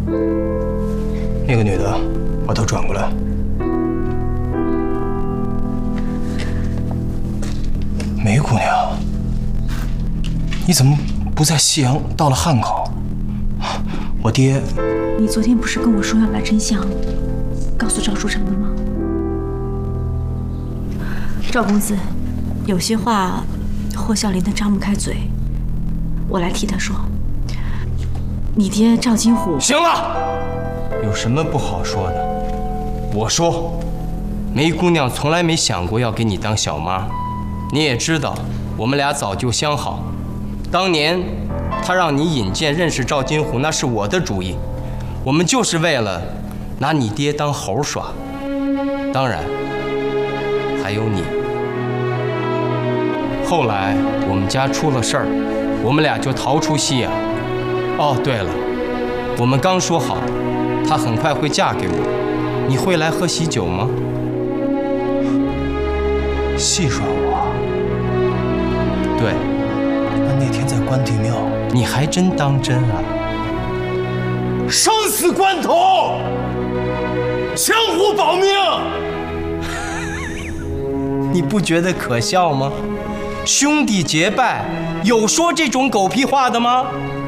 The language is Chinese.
那个女的，把头转过来。梅姑娘，你怎么不在西阳，到了汉口？我爹， 你昨天不是跟我说要把真相告诉赵书成的吗？赵公子，有些话霍孝林他张不开嘴，我来替他说。你爹赵金虎…… 行了，有什么不好说的？我说，梅姑娘从来没想过要给你当小妈，你也知道，我们俩早就相好。当年她让你引荐认识赵金虎，那是我的主意，我们就是为了拿你爹当猴耍。当然，还有你。后来我们家出了事儿，我们俩就逃出西阳。哦，对了，我们刚说好，她很快会嫁给我，你会来喝喜酒吗？戏耍我？对。那天在关帝庙，你还真当真啊？生死关头，相互保命。你不觉得可笑吗？兄弟结拜，有说这种狗屁话的吗？